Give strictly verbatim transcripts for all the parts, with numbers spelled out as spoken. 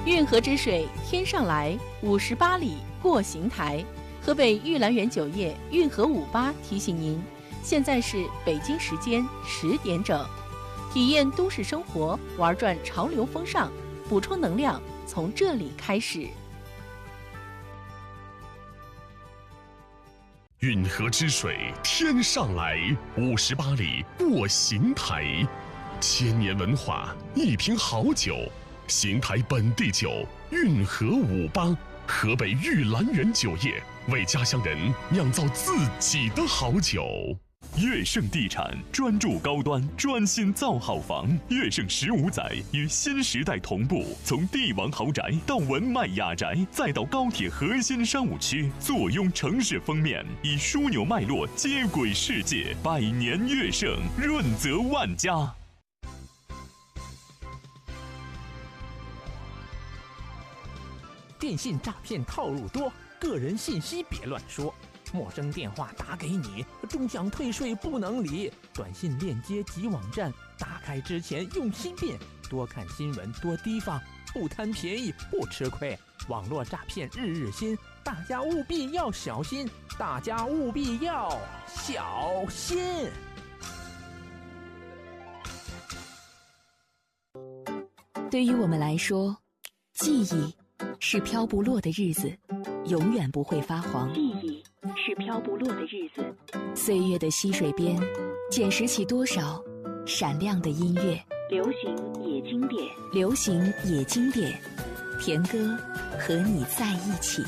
运河之水天上来，五十八里过邢台。河北玉兰园酒业运河五八提醒您，现在是北京时间十点整，体验都市生活，玩转潮流风尚，补充能量从这里开始。 运河之水天上来，五十八里过邢台。千年文化，一瓶好酒，邢台本地酒，运河五八，河北玉兰园酒业为家乡人酿造自己的好酒。 悦盛地产专注高端，专心造好房。悦盛十五载与新时代同步，从帝王豪宅到文脉雅宅，再到高铁核心商务区，坐拥城市封面，以枢纽脉络接轨世界。百年悦盛，润泽万家。 电信诈骗套路多，个人信息别乱说。陌生电话打给你，终想退税不能理。短信链接及网站，打开之前用心辨，多看新闻，多提防，不贪便宜不吃亏。网络诈骗日日新，大家务必要小心，大家务必要小心。 对于我们来说，记忆是飘不落的日子，永远不会发黄。 记忆是飘不落的日子， 岁月的溪水边，捡拾起多少闪亮的音乐。 流行也经典， 流行也经典，田歌和你在一起。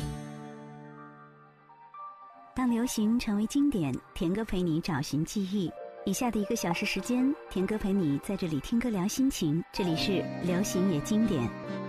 当流行成为经典，田歌陪你找寻记忆。以下的一个小时时间，田歌陪你在这里听歌聊心情。这里是流行也经典。